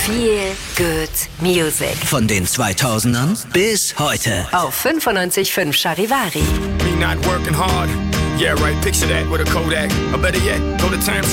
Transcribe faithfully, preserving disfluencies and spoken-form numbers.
Viel Good Music. Von den zweitausendern bis heute. Auf fünfundneunzig Komma fünf Charivari. Me not working hard. Yeah, right. Picture that with a Kodak. Or better yet, go to Times